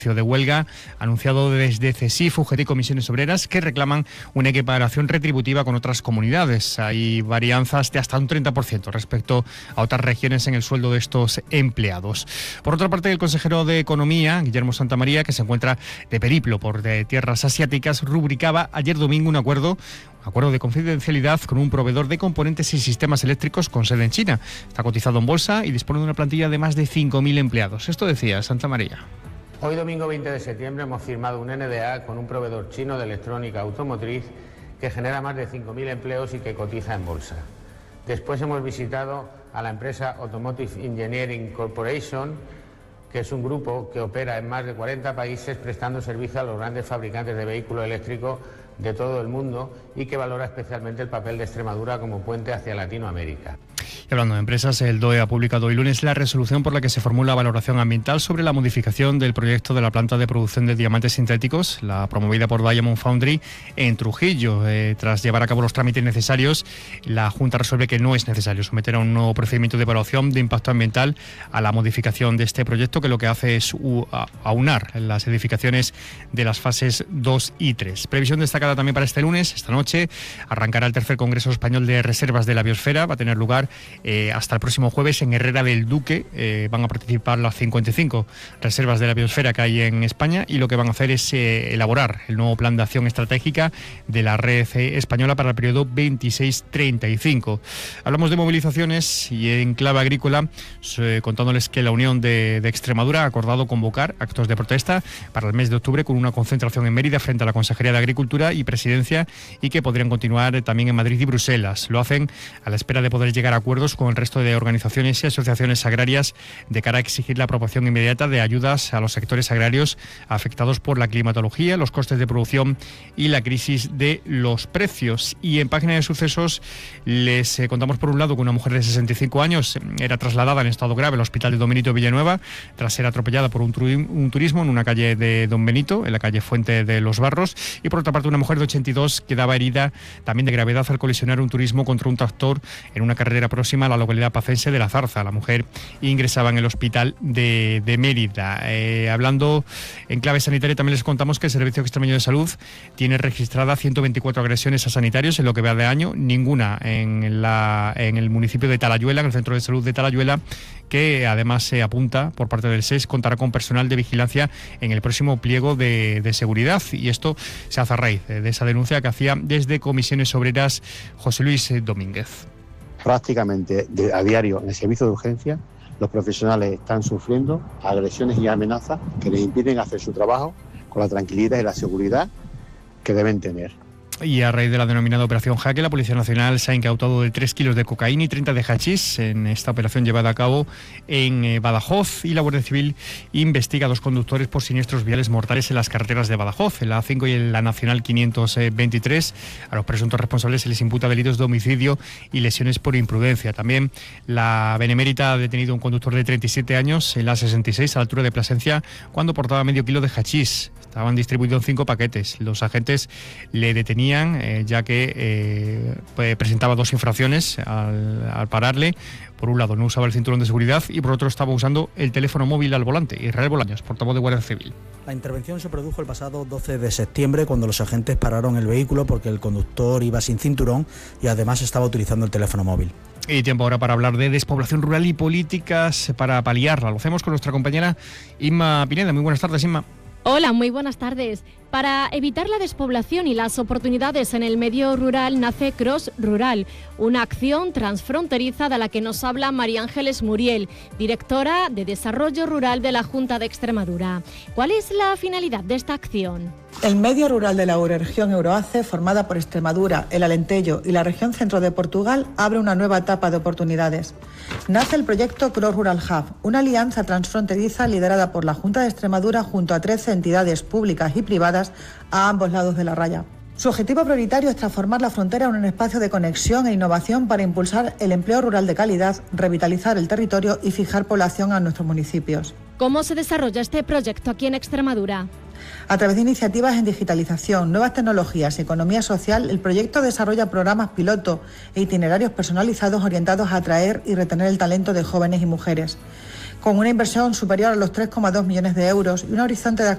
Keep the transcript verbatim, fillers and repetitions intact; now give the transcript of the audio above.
de huelga anunciado desde CESIF, U G T y Comisiones Obreras, que reclaman una equiparación retributiva con otras comunidades. Hay varianzas de hasta un treinta por ciento respecto a otras regiones en el sueldo de estos empleados. Por otra parte, el consejero de Economía, Guillermo Santamaría, que se encuentra de periplo por de tierras asiáticas, rubricaba ayer domingo un acuerdo Acuerdo de confidencialidad con un proveedor de componentes y sistemas eléctricos con sede en China. Está cotizado en bolsa y dispone de una plantilla de más de cinco mil empleados. Esto decía Santamaría. Hoy domingo veinte de septiembre hemos firmado un N D A con un proveedor chino de electrónica automotriz que genera más de cinco mil empleos y que cotiza en bolsa. Después hemos visitado a la empresa Automotive Engineering Corporation, que es un grupo que opera en más de cuarenta países prestando servicio a los grandes fabricantes de vehículos eléctricos de todo el mundo y que valora especialmente el papel de Extremadura como puente hacia Latinoamérica. Y hablando de empresas, el D O E ha publicado hoy lunes la resolución por la que se formula valoración ambiental sobre la modificación del proyecto de la planta de producción de diamantes sintéticos, la promovida por Diamond Foundry en Trujillo. Eh, tras llevar a cabo los trámites necesarios, la Junta resuelve que no es necesario someter a un nuevo procedimiento de evaluación de impacto ambiental a la modificación de este proyecto, que lo que hace es uh, aunar las edificaciones de las fases dos y tres. Previsión destacada también para este lunes. Esta noche arrancará el tercer Congreso Español de Reservas de la Biosfera. Va a tener lugar Eh, hasta el próximo jueves en Herrera del Duque. Eh, van a participar las cincuenta y cinco reservas de la biosfera que hay en España, y lo que van a hacer es eh, elaborar el nuevo plan de acción estratégica de la red eh, española para el periodo veintiséis treinta y cinco. Hablamos de movilizaciones y en clave agrícola, eh, contándoles que la Unión de, de Extremadura ha acordado convocar actos de protesta para el mes de octubre con una concentración en Mérida frente a la Consejería de Agricultura y Presidencia, y que podrían continuar eh, también en Madrid y Bruselas. Lo hacen a la espera de poder llegar a acuerdos con el resto de organizaciones y asociaciones agrarias de cara a exigir la aprobación inmediata de ayudas a los sectores agrarios afectados por la climatología, los costes de producción y la crisis de los precios. Y en página de sucesos les eh, contamos por un lado que una mujer de sesenta y cinco años era trasladada en estado grave al hospital de Don Benito Villanueva tras ser atropellada por un, tru- un turismo en una calle de Don Benito, en la calle Fuente de los Barros. Y por otra parte, una mujer de ochenta y dos quedaba herida también de gravedad al colisionar un turismo contra un tractor en una carretera próxima a la localidad pacense de La Zarza. La mujer ingresaba en el hospital de, de Mérida. Eh, hablando en clave sanitaria, también les contamos que el Servicio Extremeño de Salud tiene registrada ciento veinticuatro agresiones a sanitarios en lo que va de año, ninguna en, la, en el municipio de Talayuela, en el Centro de Salud de Talayuela, que además se apunta por parte del S E S contará con personal de vigilancia en el próximo pliego de, de seguridad. Y esto se hace a raíz de esa denuncia que hacía desde Comisiones Obreras José Luis Domínguez. Prácticamente de, a diario en el servicio de urgencia, los profesionales están sufriendo agresiones y amenazas que les impiden hacer su trabajo con la tranquilidad y la seguridad que deben tener. Y a raíz de la denominada Operación Jaque, la Policía Nacional se ha incautado de tres kilos de cocaína y treinta de hachís en esta operación llevada a cabo en eh, Badajoz, y la Guardia Civil investiga a dos conductores por siniestros viales mortales en las carreteras de Badajoz, en la A cinco y en la Nacional quinientos veintitrés. A los presuntos responsables se les imputa delitos de homicidio y lesiones por imprudencia. También la Benemérita ha detenido a un conductor de treinta y siete años en la sesenta y seis a la altura de Plasencia cuando portaba medio kilo de hachís. Estaban distribuidos en cinco paquetes. Los agentes le detenían Eh, ya que eh, pues, presentaba dos infracciones al, al pararle. Por un lado, no usaba el cinturón de seguridad, y por otro estaba usando el teléfono móvil al volante. Israel Bolaños, portavoz de Guardia Civil. La intervención se produjo el pasado doce de septiembre cuando los agentes pararon el vehículo porque el conductor iba sin cinturón y además estaba utilizando el teléfono móvil. Y tiempo ahora para hablar de despoblación rural y políticas para paliarla. Lo hacemos con nuestra compañera Inma Pineda. Muy buenas tardes, Inma. Hola, muy buenas tardes. Para evitar la despoblación y las oportunidades en el medio rural nace Cross Rural, una acción transfronteriza de la que nos habla María Ángeles Muriel, directora de Desarrollo Rural de la Junta de Extremadura. ¿Cuál es la finalidad de esta acción? El medio rural de la Eurorregión Euroace, formada por Extremadura, el Alentejo y la región centro de Portugal, abre una nueva etapa de oportunidades. Nace el proyecto Cross Rural Hub, una alianza transfronteriza liderada por la Junta de Extremadura junto a trece entidades públicas y privadas a ambos lados de la raya. Su objetivo prioritario es transformar la frontera en un espacio de conexión e innovación para impulsar el empleo rural de calidad, revitalizar el territorio y fijar población a nuestros municipios. ¿Cómo se desarrolla este proyecto aquí en Extremadura? A través de iniciativas en digitalización, nuevas tecnologías y economía social, el proyecto desarrolla programas piloto e itinerarios personalizados orientados a atraer y retener el talento de jóvenes y mujeres. Con una inversión superior a los tres coma dos millones de euros y un horizonte de